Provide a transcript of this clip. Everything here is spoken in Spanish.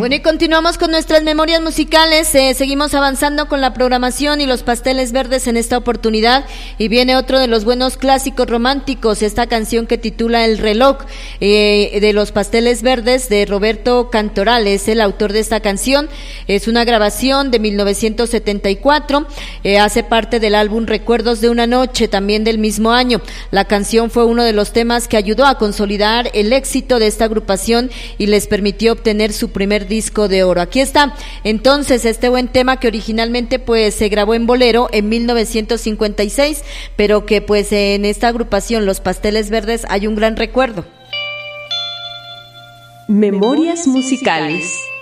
Bueno, y continuamos con nuestras memorias musicales, seguimos avanzando con la programación y los pasteles verdes en esta oportunidad, y viene otro de los buenos clásicos románticos, esta canción que titula El reloj, de los pasteles verdes, de Roberto Cantoral, es el autor de esta canción. Es una grabación de 1974, hace parte del álbum Recuerdos de una noche, también del mismo año. La canción fue uno de los temas que ayudó a consolidar el éxito de esta agrupación y les permitió obtener su primer disco de oro. Aquí está entonces este buen tema que originalmente pues se grabó en bolero en 1956, pero que pues en esta agrupación Los Pasteles Verdes hay un gran recuerdo. Memorias musicales.